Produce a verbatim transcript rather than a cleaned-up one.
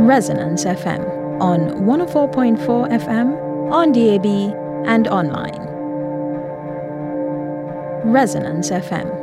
Resonance F M on one oh four point four F M, on D A B, and online. Resonance F M.